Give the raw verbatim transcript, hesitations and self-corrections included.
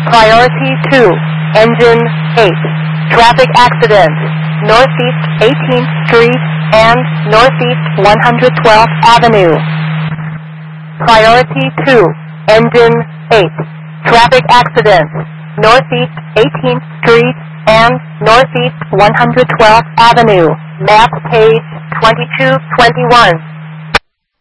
Priority two, engine eight. Traffic accident, Northeast eighteenth Street and Northeast one hundred twelfth Avenue. Priority two, engine eight. Traffic accident, Northeast eighteenth Street and Northeast one hundred twelfth Avenue. Map page twenty-two twenty-one.